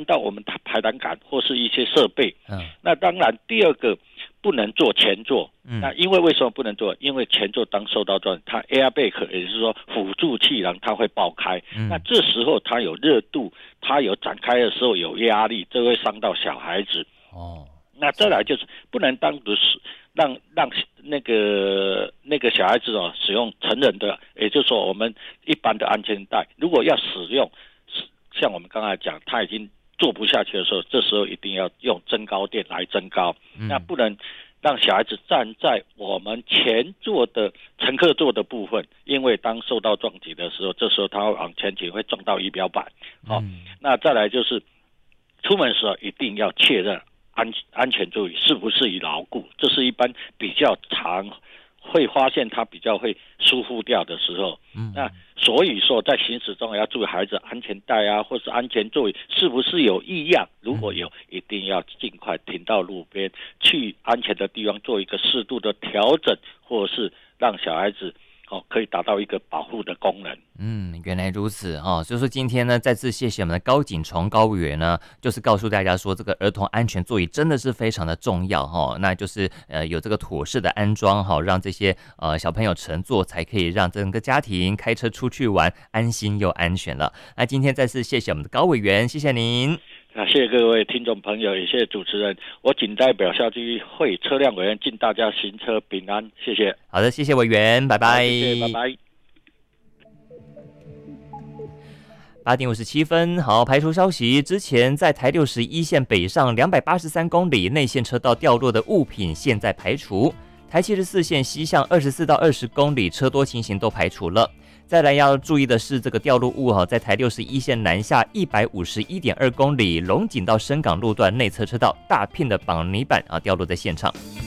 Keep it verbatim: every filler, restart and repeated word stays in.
到我们排挡杆或是一些设备。 嗯， 那当然第二个不能做前座。 嗯， 那因为为什么不能做？因为前座当受到撞，它 airbag 也就是说辅助气囊它会爆开。嗯，那这时候它有热度，它有展开的时候有压力，这会伤到小孩子。哦，那再来就是不能当时让让那个那个小孩子哦使用成人的，也就是说我们一般的安全带，如果要使用，像我们刚才讲，他已经做不下去的时候，这时候一定要用增高垫来增高。嗯，那不能让小孩子站在我们前座的乘客座的部分，因为当受到撞击的时候，这时候他会往前倾，会撞到仪表板。好，嗯，那再来就是出门的时候一定要确认安安全座椅是不是已牢固，这是一般比较常会发现它比较会疏忽掉的时候。嗯，那所以说在行驶中要注意孩子安全带啊，或是安全座椅是不是有异样，如果有，一定要尽快停到路边，去安全的地方做一个适度的调整，或是让小孩子哦，可以达到一个保护的功能。 嗯，原来如此哈、哦，所以说今天呢，再次谢谢我们的高景崇高委员呢，就是告诉大家说，这个儿童安全座椅真的是非常的重要哈、哦，那就是呃有这个妥适的安装哈、哦，让这些呃小朋友乘坐，才可以让整个家庭开车出去玩安心又安全了。那今天再次谢谢我们的高委员，谢谢您。 那谢谢各位听众朋友，也谢谢主持人。我仅代表校际会车辆委员敬大家行车平安，谢谢。 好的，谢谢委员，拜拜。 谢谢，拜拜。 八点五十七分，好，排除消息，之前在台六十一线北上两百八十三公里内线车道掉落的物品，现在排除。台七十四线西向二十四到二十公里车多情形都排除了。再来要注意的是，这个掉落物哈，在台六十一线南下一百五十一点二公里龙井到深港路段内侧车道大片的绑泥板啊掉落在现场。